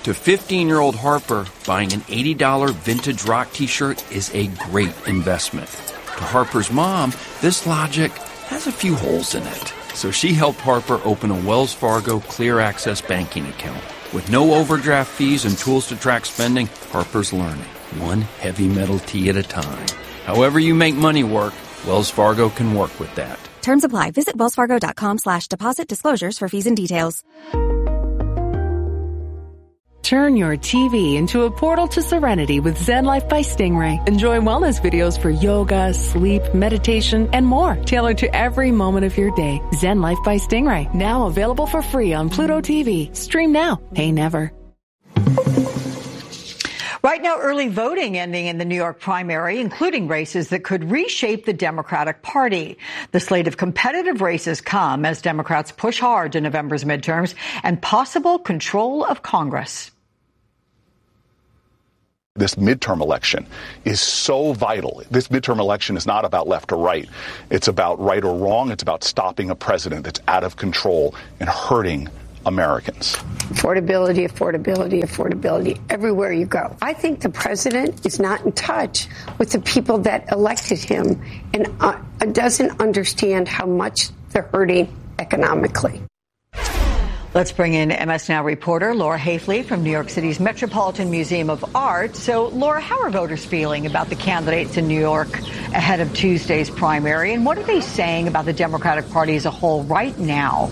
To 15-year-old Harper, buying an $80 vintage rock t-shirt is a great investment. To Harper's mom, this logic has a few holes in it. So she helped Harper open a Wells Fargo Clear Access banking account. With no overdraft fees and tools to track spending, Harper's learning, one heavy metal tea at a time. However you make money work, Wells Fargo can work with that. Terms apply. Visit wellsfargo.com/deposit disclosures for fees and details. Turn your TV into a portal to serenity with Zen Life by Stingray. Enjoy wellness videos for yoga, sleep, meditation, and more, tailored to every moment of your day. Zen Life by Stingray, now available for free on Pluto TV. Stream now, pay never. Right now, early voting ending in the New York primary, including races that could reshape the Democratic Party. The slate of competitive races come as Democrats push hard to November's midterms and possible control of Congress. This midterm election is so vital. This midterm election is not about left or right. It's about right or wrong. It's about stopping a president that's out of control and hurting Americans. Affordability, affordability, affordability, everywhere you go. I think the president is not in touch with the people that elected him and doesn't understand how much they're hurting economically. Let's bring in MS Now reporter Laura Hafley from New York City's Metropolitan Museum of Art. So, Laura, how are voters feeling about the candidates in New York ahead of Tuesday's primary? And what are they saying about the Democratic Party as a whole right now?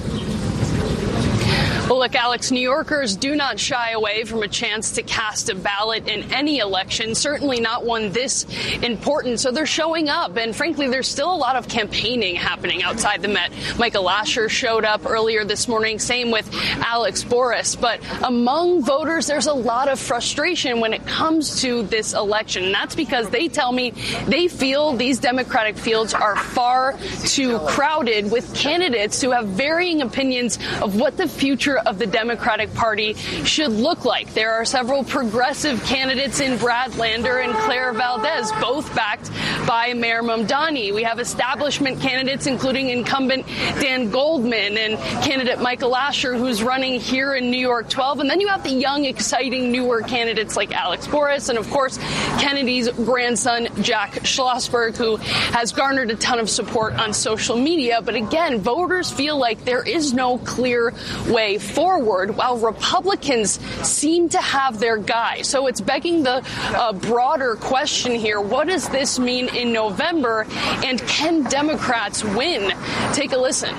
Well, look, Alex, New Yorkers do not shy away from a chance to cast a ballot in any election, certainly not one this important. So they're showing up. And frankly, there's still a lot of campaigning happening outside the Met. Michael Lasher showed up earlier this morning. Same with Alex Boris. But among voters, there's a lot of frustration when it comes to this election. And that's because they tell me they feel these Democratic fields are far too crowded with candidates who have varying opinions of what the future of the Democratic Party should look like. There are several progressive candidates in Brad Lander and Claire Valdez, both backed by Mayor Mamdani. We have establishment candidates, including incumbent Dan Goldman and candidate Michael Lasher, who's running here in New York 12. And then you have the young, exciting, newer candidates like Alex Boris and, of course, Kennedy's grandson, Jack Schlossberg, who has garnered a ton of support on social media. But again, voters feel like there is no clear way forward, while Republicans seem to have their guy. So it's begging the broader question here. What does this mean in November? And can Democrats win? Take a listen.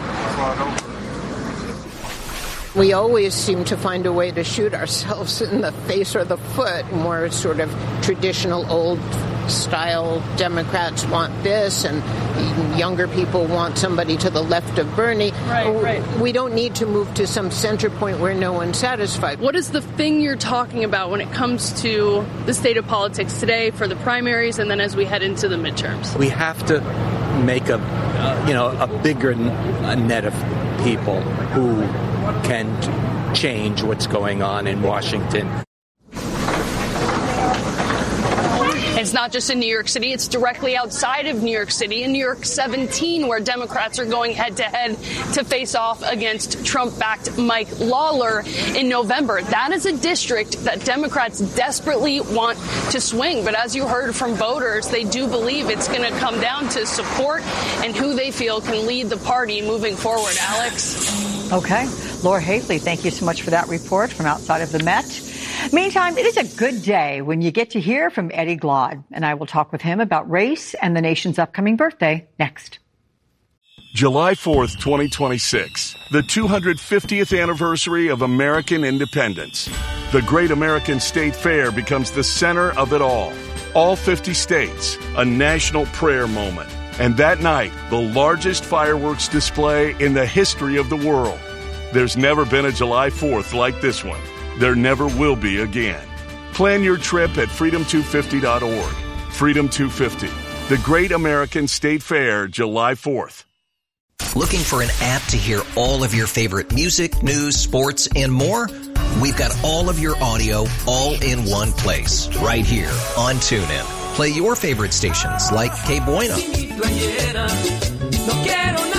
We always seem to find a way to shoot ourselves in the face or the foot. More sort of traditional old-style Democrats want this, and younger people want somebody to the left of Bernie. Right. We don't need to move to some center point where no one's satisfied. What is the thing you're talking about when it comes to the state of politics today for the primaries and then as we head into the midterms? We have to make a bigger net of people who can change what's going on in Washington. It's not just in New York City. It's directly outside of New York City, in New York 17, where Democrats are going head-to-head to face off against Trump-backed Mike Lawler in November. That is a district that Democrats desperately want to swing. But as you heard from voters, they do believe it's going to come down to support and who they feel can lead the party moving forward. Alex? Okay. Laura Hafley, thank you so much for that report from outside of the Met. Meantime, it is a good day when you get to hear from Eddie Glaude, and I will talk with him about race and the nation's upcoming birthday next. July 4th, 2026, the 250th anniversary of American independence. The Great American State Fair becomes the center of it all. All 50 states, a national prayer moment. And that night, the largest fireworks display in the history of the world. There's never been a July 4th like this one. There never will be again. Plan your trip at freedom250.org. Freedom 250, the Great American State Fair, July 4th. Looking for an app to hear all of your favorite music, news, sports, and more? We've got all of your audio all in one place, right here on TuneIn. Play your favorite stations like Que Buena,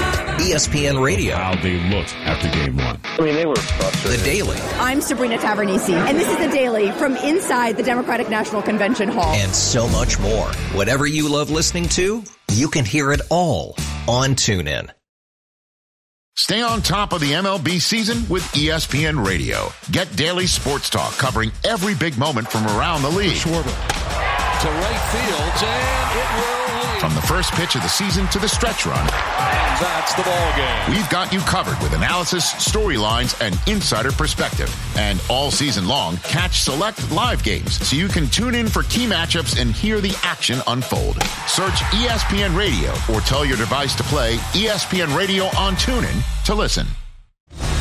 ESPN Radio. How they looked after game one. I mean, they were frustrated. The Daily. I'm Sabrina Tavernisi, and this is The Daily from inside the Democratic National Convention Hall. And so much more. Whatever you love listening to, you can hear it all on TuneIn. Stay on top of the MLB season with ESPN Radio. Get daily sports talk covering every big moment from around the league. Schwarber to right field, and it will lead. From the first pitch of the season to the stretch run. And that's the ball game. We've got you covered with analysis, storylines, and insider perspective. And all season long, catch select live games so you can tune in for key matchups and hear the action unfold. Search ESPN Radio or tell your device to play ESPN Radio on TuneIn to listen.